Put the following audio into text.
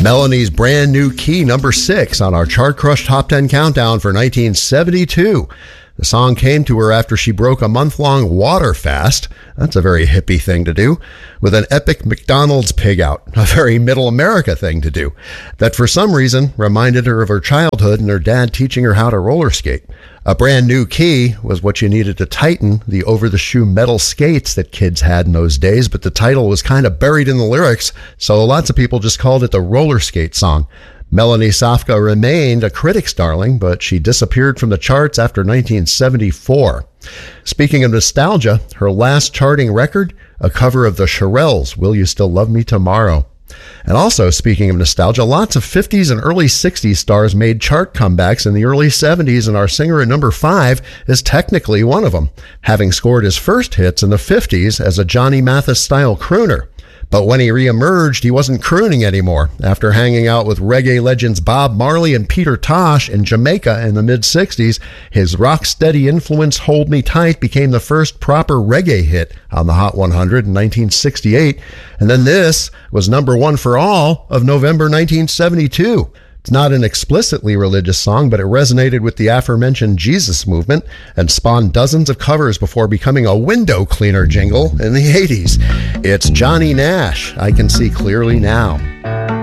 Melanie's Brand New Key, number 6 on our Chart Crush Top 10 Countdown for 1972. The song came to her after she broke a month-long water fast. That's a very hippie thing to do, with an epic McDonald's pig out, a very middle America thing to do, that for some reason reminded her of her childhood and her dad teaching her how to roller skate. A brand new key was what you needed to tighten the over-the-shoe metal skates that kids had in those days, but the title was kind of buried in the lyrics, so lots of people just called it the roller skate song. Melanie Safka remained a critic's darling, but she disappeared from the charts after 1974. Speaking of nostalgia, her last charting record, a cover of the Shirelles' Will You Still Love Me Tomorrow. And also, speaking of nostalgia, lots of 50s and early 60s stars made chart comebacks in the early 70s, and our singer at number 5 is technically one of them, having scored his first hits in the 50s as a Johnny Mathis-style crooner. But when he re-emerged, he wasn't crooning anymore. After hanging out with reggae legends Bob Marley and Peter Tosh in Jamaica in the mid-60s, his rock-steady influence Hold Me Tight became the first proper reggae hit on the Hot 100 in 1968. And then this was number 1 for all of November 1972. It's not an explicitly religious song, but it resonated with the aforementioned Jesus movement and spawned dozens of covers before becoming a window cleaner jingle in the 80s. It's Johnny Nash, I Can See Clearly Now.